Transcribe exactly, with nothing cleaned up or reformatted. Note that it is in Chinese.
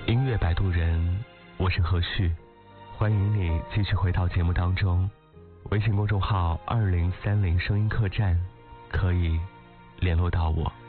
音乐摆渡人，我是何旭，欢迎你继续回到节目当中。微信公众号二零三零声音客栈可以联络到我。